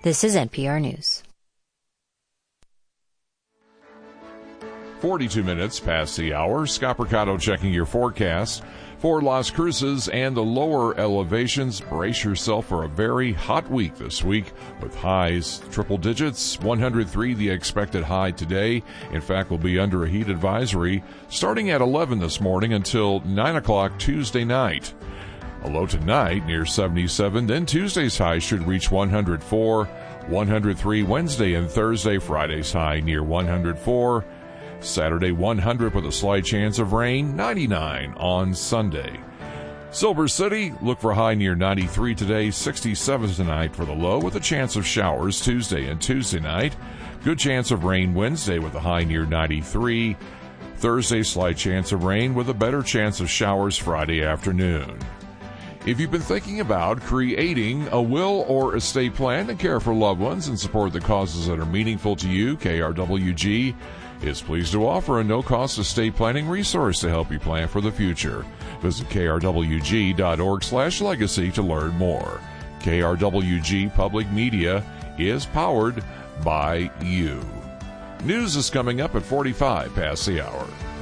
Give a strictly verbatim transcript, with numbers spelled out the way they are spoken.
This is N P R News. forty-two minutes past the hour. Scott Mercado checking your forecast. For Las Cruces and the lower elevations, brace yourself for a very hot week this week with highs triple digits. one hundred three the expected high today. In fact, we'll be under a heat advisory starting at eleven this morning until nine o'clock Tuesday night. A low tonight near seventy-seven. Then Tuesday's high should reach one hundred four. one hundred three Wednesday and Thursday. Friday's high near one hundred four. Saturday one hundred with a slight chance of rain, ninety-nine on Sunday. Silver City, look for a high near ninety-three today, sixty-seven tonight for the low with a chance of showers Tuesday and Tuesday night. Good chance of rain Wednesday with a high near ninety-three. Thursday, slight chance of rain with a better chance of showers Friday afternoon. If you've been thinking about creating a will or estate plan to care for loved ones and support the causes that are meaningful to you, K R W G is pleased to offer a no-cost estate planning resource to help you plan for the future. Visit K R W G dot org slash legacy to learn more. K R W G Public Media is powered by you. News is coming up at forty-five past the hour.